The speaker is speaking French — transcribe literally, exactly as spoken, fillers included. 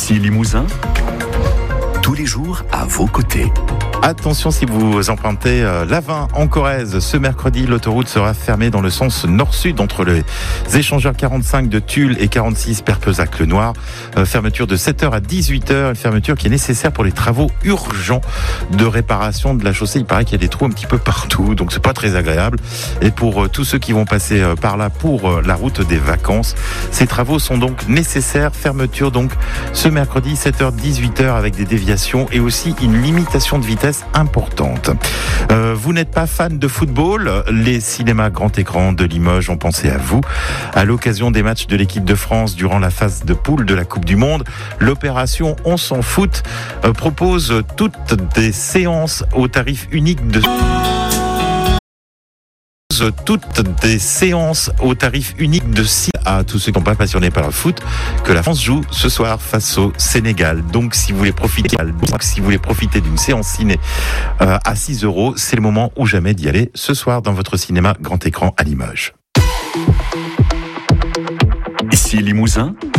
Ici Limousin, tous les jours à vos côtés. Attention, si vous empruntez euh, l'A vingt en Corrèze, ce mercredi, l'autoroute sera fermée dans le sens nord-sud entre les échangeurs quarante-cinq de Tulle et quarante-six Perpezac-le-Noir. Euh, fermeture de sept heures à dix-huit heures, une fermeture qui est nécessaire pour les travaux urgents de réparation de la chaussée. Il paraît qu'il y a des trous un petit peu partout, donc c'est pas très agréable. Et pour euh, tous ceux qui vont passer euh, par là pour euh, la route des vacances, ces travaux sont donc nécessaires. Fermeture donc ce mercredi, sept heures dix-huit heures, avec des déviations et aussi une limitation de vitesse importante. Euh, vous n'êtes pas fan de football? Les cinémas grand écran de Limoges ont pensé à vous. À l'occasion des matchs de l'équipe de France durant la phase de poule de la Coupe du Monde, l'opération On s'en fout euh, propose toutes des séances au tarif unique de... toutes des séances au tarif unique de six à tous ceux qui ne sont pas passionnés par le foot, que la France joue ce soir face au Sénégal. Donc si vous voulez profiter, donc, si vous voulez profiter d'une séance ciné euh, à six euros, c'est le moment ou jamais d'y aller ce soir dans votre cinéma grand écran à Limoges. Ici Limousin,